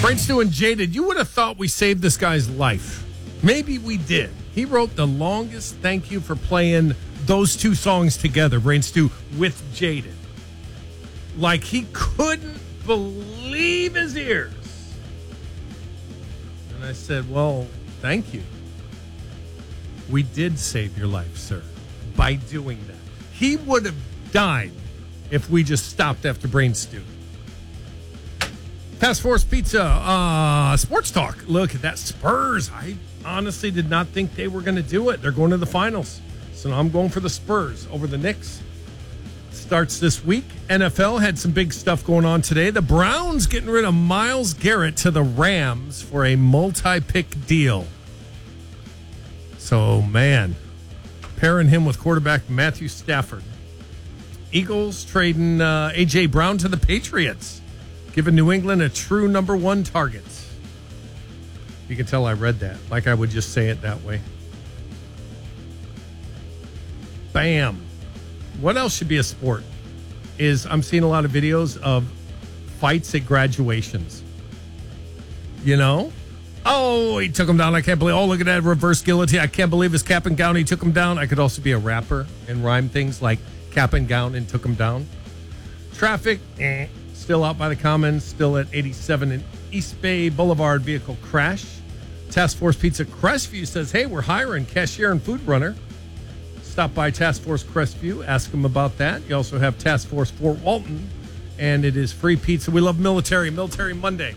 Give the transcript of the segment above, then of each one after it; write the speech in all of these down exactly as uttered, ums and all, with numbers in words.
Brain Stew and Jaded, you would have thought we saved this guy's life. Maybe we did. He wrote the longest thank you for playing those two songs together, Brain Stew with Jaded. Like he couldn't believe his ears. And I said, well, thank you. We did save your life, sir, by doing that. He would have died if we just stopped after Brain Stew. Task Force Pizza, uh, Sports Talk. Look at that Spurs. I honestly did not think they were going to do it. They're going to the finals. So now I'm going for the Spurs over the Knicks. Starts this week. N F L had some big stuff going on today. The Browns getting rid of Myles Garrett to the Rams for a multi-pick deal. So, man, pairing him with quarterback Matthew Stafford. Eagles trading uh, A J. Brown to the Patriots, giving New England a true number one target. You can tell I read that, like I would just say it that way. Bam. What else should be a sport is I'm seeing a lot of videos of fights at graduations. You know? Oh, he took him down. I can't believe. Oh, look at that reverse guillotine. I can't believe his cap and gown. He took him down. I could also be a rapper and rhyme things like cap and gown and took him down. Traffic, eh, still out by the Commons, still at eighty-seven in East Bay Boulevard. Vehicle crash. Task Force Pizza Crestview says, hey, we're hiring cashier and food runner. Stop by Task Force Crestview. Ask them about that. You also have Task Force Fort Walton, and it is free pizza. We love military. Military Monday.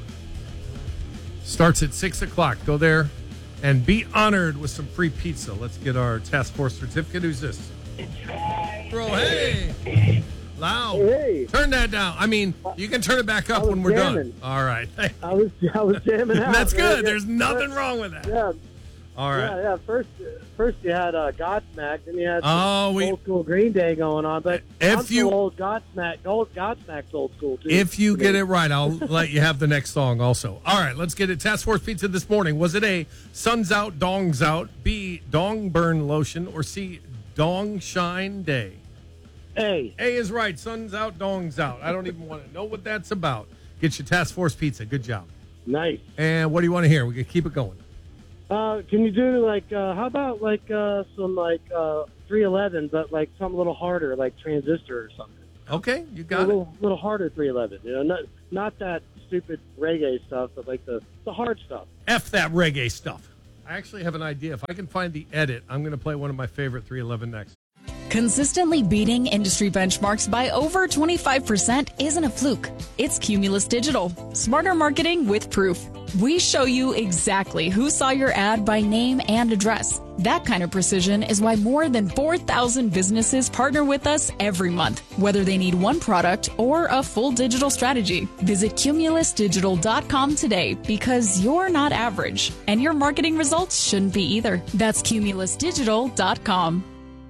Starts at six o'clock. Go there and be honored with some free pizza. Let's get our task force certificate. Who's this? Bro, hey. Loud. Hey. Turn that down. I mean, you can turn it back up when we're jamming. Done. All right. I was I was jamming out. That's good. Man. There's nothing wrong with that. Yeah. All right. Yeah, yeah. First, first you had uh, Godsmack, then you had oh, we, old school Green Day going on. But if I'm you old Godsmack, old Godsmack's old school too. If you get it right, I'll let you have the next song also. All right, let's get it. Task Force Pizza this morning. Was it A, sun's out, dong's out, B, dong burn lotion, or C, dong shine day? A. A is right. Sun's out, dong's out. I don't even want to know what that's about. Get your Task Force Pizza. Good job. Nice. And what do you want to hear? We can keep it going. Uh, can you do like uh, how about like uh, some like uh, three eleven, but like something a little harder, like Transistor or something? Okay, you got a it. Little, little harder three eleven. You know, not not that stupid reggae stuff, but like the, the hard stuff. F that reggae stuff. I actually have an idea. If I can find the edit, I'm going to play one of my favorite three eleven next. Consistently beating industry benchmarks by over twenty-five percent isn't a fluke. It's Cumulus Digital. Smarter marketing with proof. We show you exactly who saw your ad by name and address. That kind of precision is why more than four thousand businesses partner with us every month, whether they need one product or a full digital strategy. Visit cumulus digital dot com today because you're not average, and your marketing results shouldn't be either. That's cumulus digital dot com.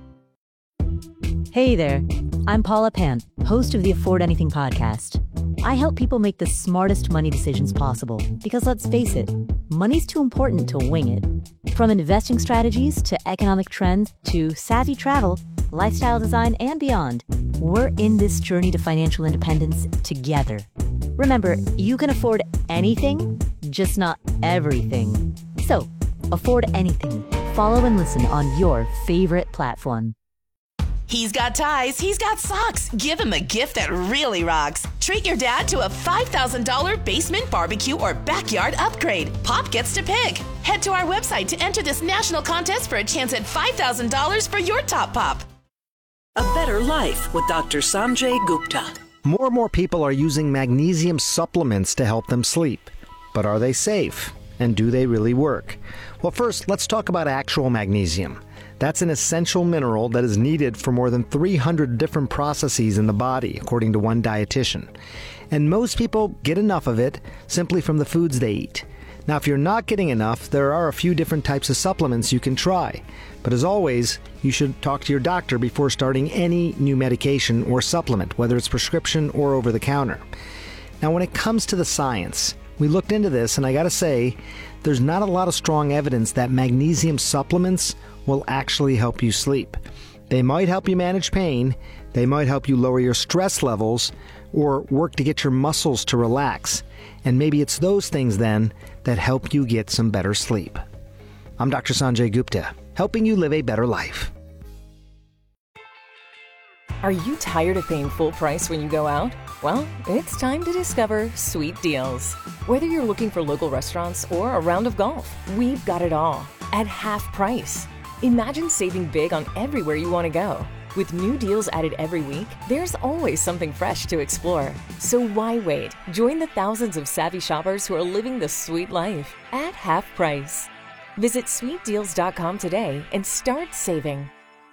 Hey there, I'm Paula Pant, host of the Afford Anything podcast. I help people make the smartest money decisions possible because let's face it, money's too important to wing it. From investing strategies to economic trends to savvy travel, lifestyle design, and beyond, we're in this journey to financial independence together. Remember, you can afford anything, just not everything. So, afford anything. Follow and listen on your favorite platform. He's got ties, he's got socks. Give him a gift that really rocks. Treat your dad to a five thousand dollars basement barbecue or backyard upgrade. Pop gets to pick. Head to our website to enter this national contest for a chance at five thousand dollars for your top pop. A better life with Doctor Sanjay Gupta. More and more people are using magnesium supplements to help them sleep. But are they safe? And do they really work? Well, first, let's talk about actual magnesium. That's an essential mineral that is needed for more than three hundred different processes in the body, according to one dietitian. And most people get enough of it simply from the foods they eat. Now, if you're not getting enough, there are a few different types of supplements you can try. But as always, you should talk to your doctor before starting any new medication or supplement, whether it's prescription or over the counter. Now, when it comes to the science, we looked into this, and I gotta say, there's not a lot of strong evidence that magnesium supplements will actually help you sleep. They might help you manage pain, they might help you lower your stress levels, or work to get your muscles to relax. And maybe it's those things then that help you get some better sleep. I'm Doctor Sanjay Gupta, helping you live a better life. Are you tired of paying full price when you go out? Well, it's time to discover Sweet Deals. Whether you're looking for local restaurants or a round of golf, we've got it all at half price. Imagine saving big on everywhere you want to go. With new deals added every week, there's always something fresh to explore. So why wait? Join the thousands of savvy shoppers who are living the sweet life at half price. Visit sweet deals dot com today and start saving.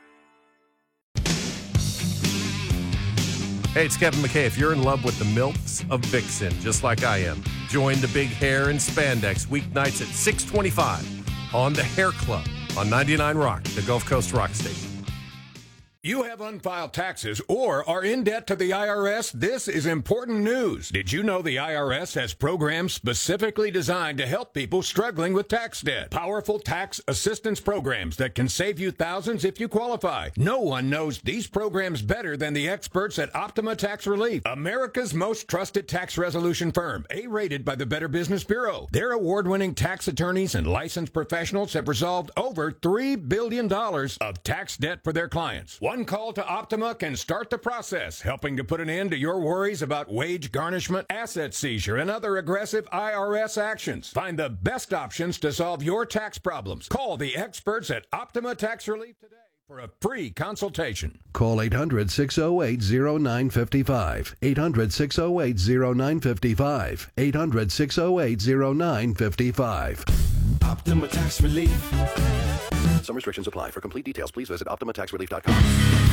Hey, it's Kevin McKay. If you're in love with the MILFs of Vixen, just like I am, join the big hair and spandex weeknights at six twenty-five on the Hair Club on ninety-nine Rock, the Gulf Coast Rock Station. You have unfiled taxes or are in debt to the I R S? This is important news. Did you know the I R S has programs specifically designed to help people struggling with tax debt? Powerful tax assistance programs that can save you thousands if you qualify. No one knows these programs better than the experts at Optima Tax Relief, America's most trusted tax resolution firm, A-rated by the Better Business Bureau. Their award-winning tax attorneys and licensed professionals have resolved over three billion dollars of tax debt for their clients. One call to Optima can start the process, helping to put an end to your worries about wage garnishment, asset seizure, and other aggressive I R S actions. Find the best options to solve your tax problems. Call the experts at Optima Tax Relief today for a free consultation. Call eight hundred, six oh eight, oh nine five five. eight hundred, six oh eight, oh nine five five. eight hundred, six oh eight, oh nine five five. Optima Tax Relief. Some restrictions apply. For complete details, please visit optima tax relief dot com.